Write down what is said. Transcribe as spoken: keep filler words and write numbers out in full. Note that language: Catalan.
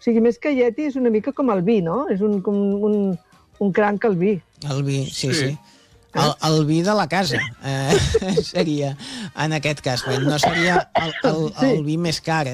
sigui, més que Yeti és una mica com el vi, no? És un, com un, un cranc al vi. El vi, sí, sí. Sí. El, el vi de la casa eh, seria, en aquest cas. No seria el, el, el vi més car,